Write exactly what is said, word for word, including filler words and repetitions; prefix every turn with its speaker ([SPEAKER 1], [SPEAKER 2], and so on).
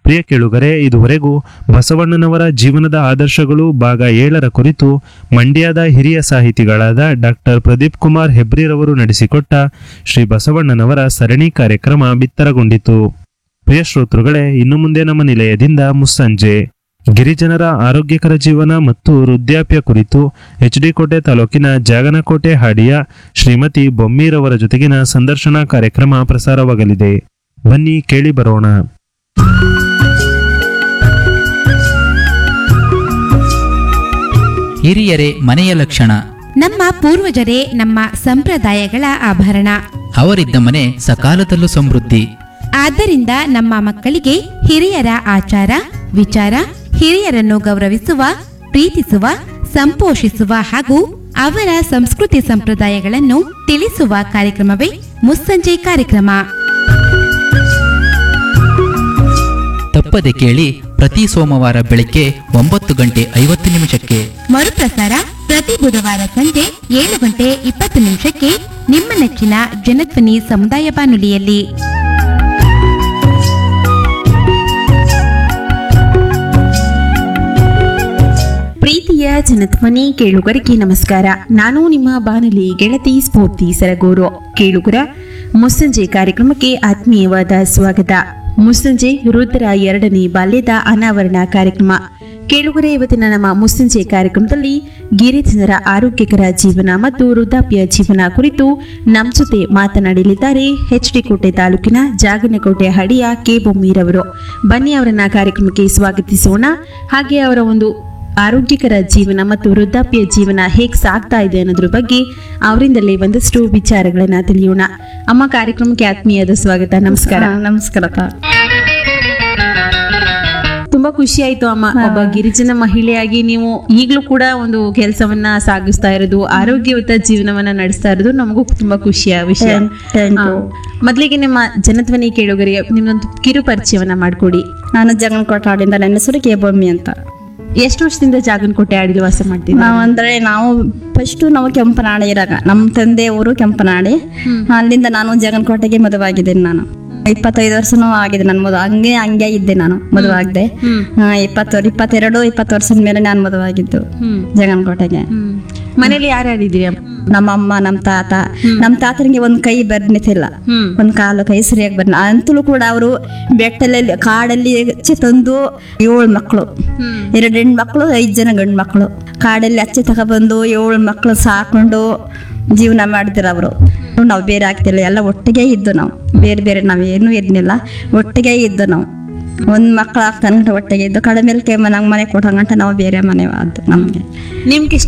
[SPEAKER 1] ಪ್ರಿಯ ಕೇಳುಗರೆ, ಇದುವರೆಗೂ ಬಸವಣ್ಣನವರ ಜೀವನದ ಆದರ್ಶಗಳು ಭಾಗ ಏಳರ ಕುರಿತು ಮಂಡ್ಯದ ಹಿರಿಯ ಸಾಹಿತಿಗಳಾದ ಡಾಕ್ಟರ್ ಪ್ರದೀಪ್ ಕುಮಾರ್ ಹೆಬ್ರಿರವರು ನಡೆಸಿಕೊಟ್ಟ ಶ್ರೀ ಬಸವಣ್ಣನವರ ಸರಣಿ ಕಾರ್ಯಕ್ರಮ ಬಿತ್ತರಗೊಂಡಿತು. ಪ್ರಿಯ ಶ್ರೋತೃಗಳೇ, ಇನ್ನು ಮುಂದೆ ನಮ್ಮ ನಿಲಯದಿಂದ ಮುಸ್ಸಂಜೆ ಗಿರಿಜನರ ಆರೋಗ್ಯಕರ ಜೀವನ ಮತ್ತು ವೃದ್ಧಾಪ್ಯ ಕುರಿತು ಎಚ್ ಡಿ ಕೋಟೆ ತಾಲೂಕಿನ ಜಾಗನಕೋಟೆ ಹಾಡಿಯ ಶ್ರೀಮತಿ ಬೊಮ್ಮೀರವರ ಜೊತೆಗಿನ ಸಂದರ್ಶನ ಕಾರ್ಯಕ್ರಮ ಪ್ರಸಾರವಾಗಲಿದೆ. ಬನ್ನಿ ಕೇಳಿ ಬರೋಣ.
[SPEAKER 2] ಹಿರಿಯರೇ ಮನೆಯ ಲಕ್ಷಣ.
[SPEAKER 3] ನಮ್ಮ ಪೂರ್ವಜರೇ ನಮ್ಮ ಸಂಪ್ರದಾಯಗಳ ಆಭರಣ.
[SPEAKER 2] ಅವರಿದ್ದ ಮನೆ ಸಕಾಲದಲ್ಲೂ ಸಮೃದ್ಧಿ.
[SPEAKER 3] ಆದ್ದರಿಂದ ನಮ್ಮ ಮಕ್ಕಳಿಗೆ ಹಿರಿಯರ ಆಚಾರ ವಿಚಾರ, ಹಿರಿಯರನ್ನು ಗೌರವಿಸುವ, ಪ್ರೀತಿಸುವ, ಸಂಪೋಷಿಸುವ ಹಾಗೂ ಅವರ ಸಂಸ್ಕೃತಿ ಸಂಪ್ರದಾಯಗಳನ್ನು ತಿಳಿಸುವ ಕಾರ್ಯಕ್ರಮವೇ ಮುಸ್ಸಂಜೆ ಕಾರ್ಯಕ್ರಮ.
[SPEAKER 2] ತಪ್ಪದೆ ಕೇಳಿ, ಪ್ರತಿ ಸೋಮವಾರ ಬೆಳಗ್ಗೆ ಒಂಬತ್ತು ಗಂಟೆ ಐವತ್ತು ನಿಮಿಷಕ್ಕೆ.
[SPEAKER 3] ಮರುಪ್ರಸಾರ ಪ್ರತಿ ಬುಧವಾರ ಸಂಜೆ ಏಳು ಗಂಟೆ ಇಪ್ಪತ್ತು ನಿಮಿಷಕ್ಕೆ ನಿಮ್ಮ ನೆಚ್ಚಿನ ಜನಧ್ವನಿ ಸಮುದಾಯ ಬಾನುಲಿಯಲ್ಲಿ.
[SPEAKER 4] ಪ್ರೀತಿಯ ಜನಧ್ವನಿ ಕೇಳುಗರಿಗೆ ನಮಸ್ಕಾರ. ನಾನು ನಿಮ್ಮ ಬಾನುಲಿ ಗೆಳತಿ ಸ್ಫೂರ್ತಿ ಸರಗೂರು. ಕೇಳುಗರ ಮುಸ್ಸಂಜೆ ಕಾರ್ಯಕ್ರಮಕ್ಕೆ ಆತ್ಮೀಯವಾದ ಸ್ವಾಗತ. ಮುಸ್ಸಂಜೆ ರುದ್ರ ಎರಡನೇ ಬಾಲ್ಯದ ಅನಾವರಣ ಕಾರ್ಯಕ್ರಮ. ಕೇಳುಗರೆ, ಇವತ್ತಿನ ನಮ್ಮ ಮುಸ್ಸಂಜೆ ಕಾರ್ಯಕ್ರಮದಲ್ಲಿ ಗಿರಿಜನರ ಆರೋಗ್ಯಕರ ಜೀವನ ಮತ್ತು ವೃದ್ಧಾಪ್ಯ ಜೀವನ ಕುರಿತು ನಮ್ಮ ಜೊತೆ ಮಾತನಾಡಲಿದ್ದಾರೆ ಎಚ್ ಡಿ ಕೋಟೆ ತಾಲೂಕಿನ ಜಾಗನಕೋಟೆ ಹಳ್ಳಿಯ ಕೆ ಬೊಮ್ಮೀರವರು. ಬನ್ನಿ ಅವರನ್ನ ಕಾರ್ಯಕ್ರಮಕ್ಕೆ ಸ್ವಾಗತಿಸೋಣ. ಹಾಗೆ ಅವರ ಒಂದು ಆರೋಗ್ಯಕರ ಜೀವನ ಮತ್ತು ವೃದ್ಧಾಪ್ಯ ಜೀವನ ಹೇಗೆ ಸಾಗ್ತಾ ಇದೆ ಅನ್ನೋದ್ರ ಬಗ್ಗೆ ಅವರಿಂದಲೇ ಒಂದಷ್ಟು ವಿಚಾರಗಳನ್ನ ತಿಳಿಯೋಣ. ಅಮ್ಮ, ಕಾರ್ಯಕ್ರಮಕ್ಕೆ ಆತ್ಮೀಯದ ಸ್ವಾಗತ. ನಮಸ್ಕಾರ.
[SPEAKER 5] ನಮಸ್ಕಾರ.
[SPEAKER 4] ತುಂಬಾ ಖುಷಿ ಆಯ್ತು ಅಮ್ಮ, ಒಬ್ಬ ಗಿರಿಜನ ಮಹಿಳೆಯಾಗಿ ನೀವು ಈಗಲೂ ಕೂಡ ಒಂದು ಕೆಲಸವನ್ನ ಸಾಗಿಸ್ತಾ ಇರೋದು, ಆರೋಗ್ಯಯುತ ಜೀವನವನ್ನ ನಡೆಸ್ತಾ ಇರೋದು ನಮಗೂ ತುಂಬಾ ಖುಷಿಯ ವಿಷಯ. ಮೊದಲಿಗೆ ನಿಮ್ಮ ಜನಧ್ವನಿ ಕೇಳುಗರಿಗೆ ನಿಮ್ಮೊಂದು ಕಿರು ಪರಿಚಯವನ್ನ ಮಾಡ್ಕೊಡಿ.
[SPEAKER 5] ನಾನು ಜಗನ್ಕೋಟಾಡಿಂದ, ನನ್ನ ಹೆಸರು ಕೆ ಬೊಮ್ಮಿ ಅಂತ.
[SPEAKER 4] ಎಷ್ಟು ವರ್ಷದಿಂದ ಜಾಗನಕೋಟೆ ಆಡಿಲಿ ವಾಸ ಮಾಡ್ತೀವಿ?
[SPEAKER 5] ನಾವು ಅಂದ್ರೆ ನಾವು ಫಸ್ಟ್ ನಾವು ಕೆಂಪನಾಡಿ ಇರಾಗ ನಮ್ಮ ತಂದೆ ಊರು ಕೆಂಪನಾಡಿ. ಅಲ್ಲಿಂದ ನಾನು ಜಗನ್ಕೋಟೆಗೆ ಮದುವಾಗಿದ್ದೇನೆ. ನಾನು ಇಪ್ಪತ್ತೈದು ವರ್ಷನೂ ಆಗಿದೆ ನನ್ನ ಮದುವೆ. ಹಂಗೆ ಹಂಗೆ ಇದ್ದೆ ನಾನು ಮದುವೆ ಆಗದೆ. ಇಪ್ಪತ್ತು ಇಪ್ಪತ್ತೆರಡು ಇಪ್ಪತ್ತು ವರ್ಷದ ಮೇಲೆ ನಾನು ಮದುವಾಗಿದ್ದು ಜಗನ್ಕೋಟೆಗೆ.
[SPEAKER 4] ಮನೇಲಿ ಯಾರ್ಯಾರಿದ್ದೀರಿ?
[SPEAKER 5] ನಮ್ಮ ಅಮ್ಮ, ನಮ್ಮ ತಾತ. ನಮ್ಮ ತಾತನಿಗೆ ಒಂದ್ ಕೈ ಬರ್ನಿತಿಲ್ಲ, ಒಂದ್ ಕಾಲು ಕೈ ಸರಿಯಾಗಿ ಬರ್ನ. ಅಂತಲೂ ಕೂಡ ಅವರು ಬೆಟ್ಟಲ್ಲಿ ಕಾಡಲ್ಲಿ ಹಚ್ಚಿ ತಂದು ಏಳು ಮಕ್ಕಳು, ಎರಡು ಹೆಣ್ಣು ಮಕ್ಕಳು, ಐದು ಜನ ಗಂಡು ಮಕ್ಕಳು. ಕಾಡಲ್ಲಿ ಹಚ್ಚಿ ತಗೊಬಂದು ಏಳು ಮಕ್ಕಳು ಸಾಕೊಂಡು ಜೀವನ ಮಾಡ್ತಿರ ಅವರು. ನಾವು ಬೇರೆ ಆಗ್ತಿಲ್ಲ, ಎಲ್ಲ ಒಟ್ಟಿಗೆ ಇದ್ದು ನಾವು. ಬೇರೆ ಬೇರೆ ನಾವೇನು ಇರ್ಲಿಲ್ಲ, ಒಟ್ಟಿಗೆ ಇದ್ದು ನಾವು. ಒಂದ್ ಮಕ್ಕಳು ಆಗ್ತಾನೆ ಒಟ್ಟಿಗೆ ಇದ್ದು. ಕಡಿಮೆ ಮನೆ ಮನೆ ಕೊಟ್ಟಂಗಂಟ ನಾವು ಬೇರೆ ಮನೆ ಆದ್ದು ನಮ್ಗೆ.
[SPEAKER 4] ನಿಮ್ಗೆ